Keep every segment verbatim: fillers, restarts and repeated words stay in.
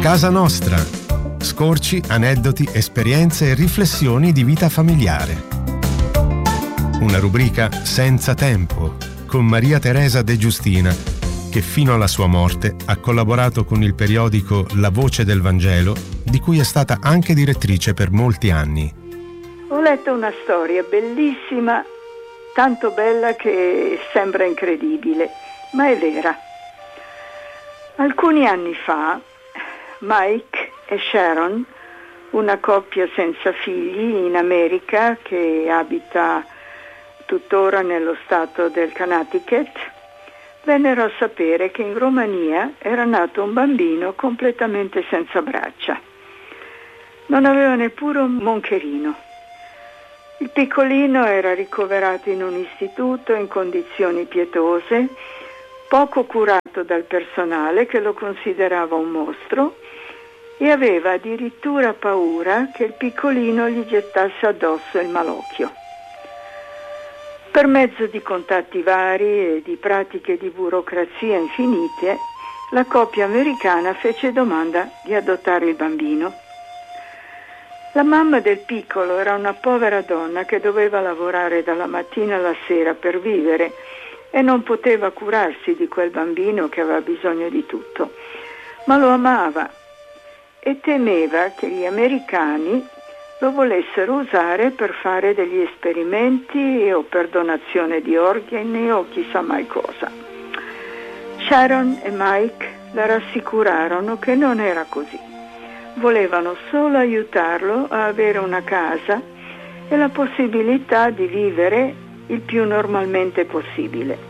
Casa Nostra. Scorci, aneddoti, esperienze e riflessioni di vita familiare. Una rubrica senza tempo con Maria Teresa De Giustina, che fino alla sua morte ha collaborato con il periodico La Voce del Vangelo, di cui è stata anche direttrice per molti anni. Ho letto una storia bellissima, tanto bella che sembra incredibile, ma è vera. Alcuni anni fa, Mike e Sharon, una coppia senza figli in America che abita tuttora nello stato del Connecticut, vennero a sapere che in Romania era nato un bambino completamente senza braccia. Non aveva neppure un moncherino. Il piccolino era ricoverato in un istituto in condizioni pietose, poco curato dal personale che lo considerava un mostro e aveva addirittura paura che il piccolino gli gettasse addosso il malocchio. Per mezzo di contatti vari e di pratiche di burocrazia infinite, la coppia americana fece domanda di adottare il bambino. La mamma del piccolo era una povera donna che doveva lavorare dalla mattina alla sera per vivere e non poteva curarsi di quel bambino che aveva bisogno di tutto, ma lo amava e temeva che gli americani lo volessero usare per fare degli esperimenti o per donazione di organi o chissà mai cosa. Sharon e Mike la rassicurarono che non era così. Volevano solo aiutarlo a avere una casa e la possibilità di vivere il più normalmente possibile.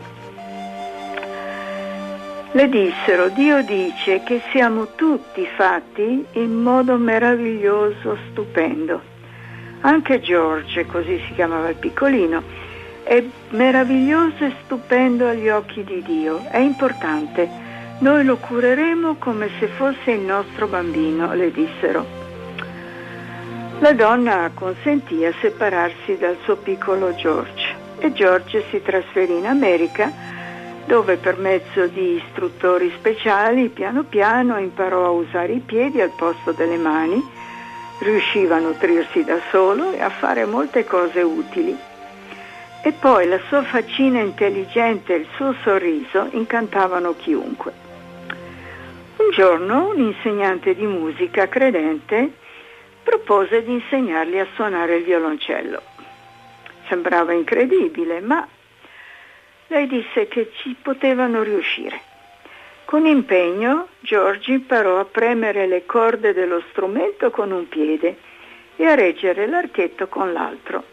Le dissero: Dio dice che siamo tutti fatti in modo meraviglioso, stupendo. Anche George, così si chiamava il piccolino, è meraviglioso e stupendo agli occhi di Dio. È importante. Noi lo cureremo come se fosse il nostro bambino, le dissero. La donna acconsentì a separarsi dal suo piccolo George e George si trasferì in America, dove per mezzo di istruttori speciali piano piano imparò a usare i piedi al posto delle mani, riusciva a nutrirsi da solo e a fare molte cose utili. E poi la sua faccina intelligente e il suo sorriso incantavano chiunque. Un giorno un insegnante di musica credente propose di insegnargli a suonare il violoncello. Sembrava incredibile, ma lei disse che ci potevano riuscire. Con impegno, George imparò a premere le corde dello strumento con un piede e a reggere l'archetto con l'altro.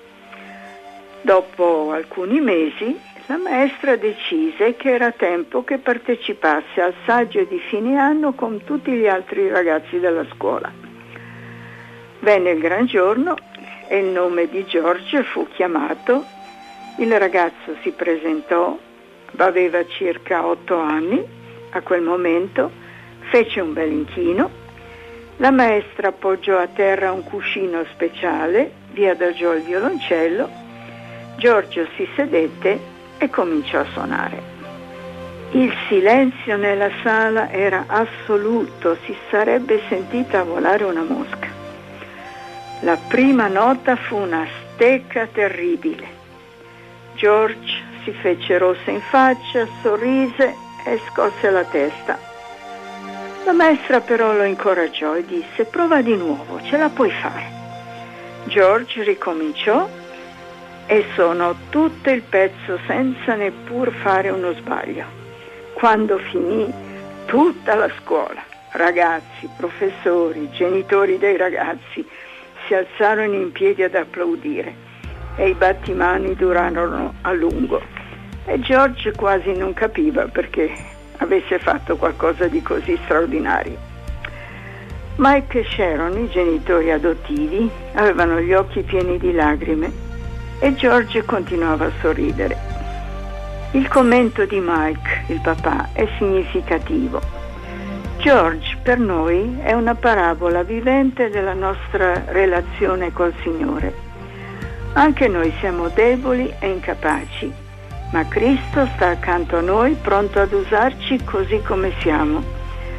Dopo alcuni mesi, la maestra decise che era tempo che partecipasse al saggio di fine anno con tutti gli altri ragazzi della scuola. Venne il gran giorno e il nome di George fu chiamato. Il ragazzo si presentò, aveva circa otto anni a quel momento, fece un bel inchino, la maestra appoggiò a terra un cuscino speciale, vi adagiò il violoncello, Giorgio si sedette e cominciò a suonare. Il silenzio nella sala era assoluto, si sarebbe sentita volare una mosca. La prima nota fu una stecca terribile. George si fece rosso in faccia, sorrise e scosse la testa. La maestra però lo incoraggiò e disse: prova di nuovo, ce la puoi fare. George ricominciò e suonò tutto il pezzo senza neppur fare uno sbaglio. Quando finì, tutta la scuola, ragazzi, professori, genitori dei ragazzi, si alzarono in piedi ad applaudire. E i battimani durarono a lungo e George quasi non capiva perché avesse fatto qualcosa di così straordinario. Mike e Sharon, i genitori adottivi, avevano gli occhi pieni di lacrime e George continuava a sorridere. Il commento di Mike, il papà, è significativo. George per noi è una parabola vivente della nostra relazione col Signore. Anche noi siamo deboli e incapaci, ma Cristo sta accanto a noi, pronto ad usarci così come siamo.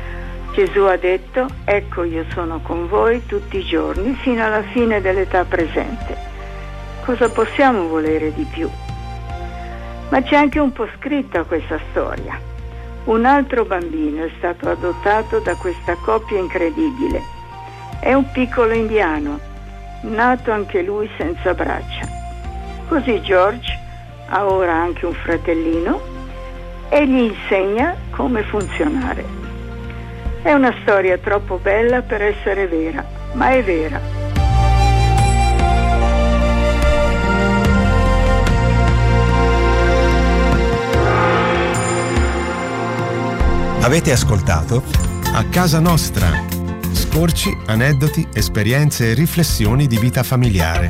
Gesù ha detto: ecco, io sono con voi tutti i giorni fino alla fine dell'età presente. Cosa possiamo volere di più? Ma c'è anche un po' scritto a questa storia. Un altro bambino è stato adottato da questa coppia incredibile. È un piccolo indiano, nato anche lui senza braccia. Così George ha ora anche un fratellino e gli insegna come funzionare. È una storia troppo bella per essere vera, ma è vera. Avete ascoltato A Casa Nostra. Scorci, aneddoti, esperienze e riflessioni di vita familiare.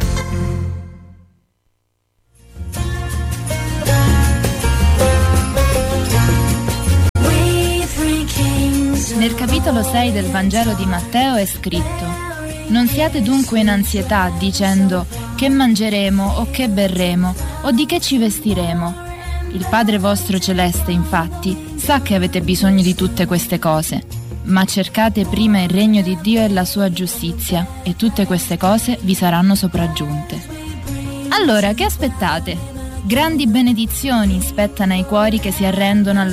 Nel capitolo sei del Vangelo di Matteo è scritto: non siate dunque in ansietà dicendo che mangeremo o che berremo o di che ci vestiremo. Il Padre vostro celeste, infatti, sa che avete bisogno di tutte queste cose, ma cercate prima il regno di Dio e la sua giustizia, e tutte queste cose vi saranno sopraggiunte. Allora, che aspettate? Grandi benedizioni spettano ai cuori che si arrendono alla